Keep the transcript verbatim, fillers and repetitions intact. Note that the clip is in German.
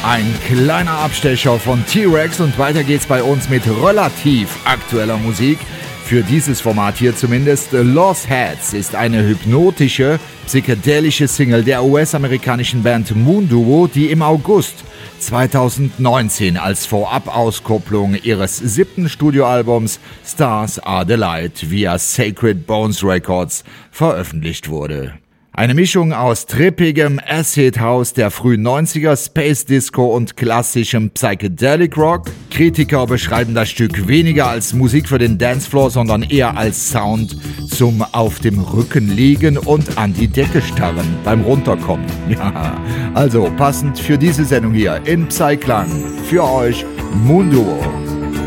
Ein kleiner Abstecher von T-Rex und weiter geht's bei uns mit relativ aktueller Musik. Für dieses Format hier zumindest. Lost Heads ist eine hypnotische, psychedelische Single der U S-amerikanischen Band Moon Duo, die im August zweitausendneunzehn als Vorab-Auskopplung ihres siebten Studioalbums Stars Are the Light via Sacred Bones Records veröffentlicht wurde. Eine Mischung aus trippigem Acid House der frühen neunziger, Space Disco und klassischem Psychedelic Rock. Kritiker beschreiben das Stück weniger als Musik für den Dancefloor, sondern eher als Sound zum auf dem Rücken liegen und an die Decke starren beim Runterkommen. Ja, also passend für diese Sendung hier in Psyklang für euch Moon Duo.